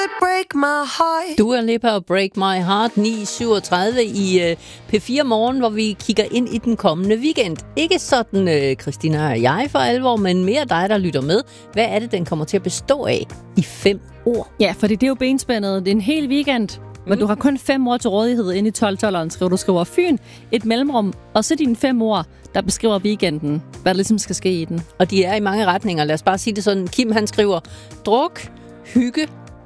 Break my heart. Dua Lipa og Break My Heart 9:37 i P4 Morgen, hvor vi kigger ind i den kommende weekend. Ikke sådan Christina og jeg for alvor, men mere dig, der lytter med. Hvad er det, den kommer til at bestå af i 5 ord? Ja, fordi det er jo benspændet. Det er en hel weekend, men du har kun 5 ord til rådighed inde i 12-12'eren. Du skriver Fyn, et mellemrum, og så dine 5 ord, der beskriver weekenden. Hvad der ligesom skal ske i den. Og de er i mange retninger. Lad os bare sige det sådan. Kim, han skriver druk, hygge,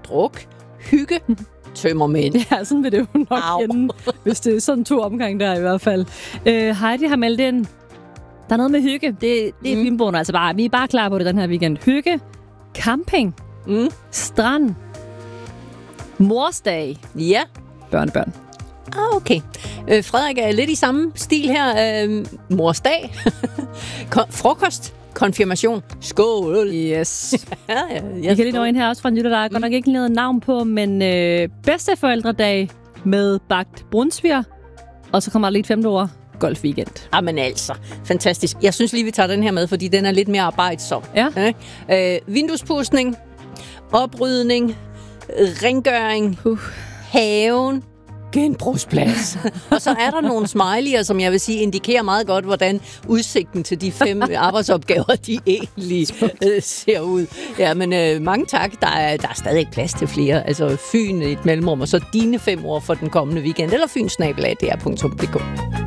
tømmermænd. Ja, sådan vil det jo nok ende, hvis det er sådan 2 omgange der i hvert fald. Heidi har meldt ind, der er noget med hygge. Det er Fynboerne altså bare. Vi er bare klar på det den her weekend. Hygge, camping, strand, morsdag. Ja. Børnebørn. Okay. Frederik er lidt i samme stil her. Morsdag. Frokost. Konfirmation. Skål. Yes. Jeg kan lige nå en her også fra en lytter, der er godt nok ikke noget navn på, men bedsteforældredag med bagt brunsviger. Og så kommer der lige et 5. ord. Golfweekend. Jamen altså, fantastisk. Jeg synes lige, vi tager den her med, fordi den er lidt mere arbejdsom. Ja. Vinduespudsning, oprydning, rengøring, haven, genbrugsplads. Og så er der nogle smiley'er, som jeg vil sige indikerer meget godt, hvordan udsigten til de 5 arbejdsopgaver, de egentlig ser ud. Ja, men mange tak. Der er stadig plads til flere. Altså Fyn et mellemrum, og så dine 5 ord for den kommende weekend, eller fynsnabelag.dr.dk.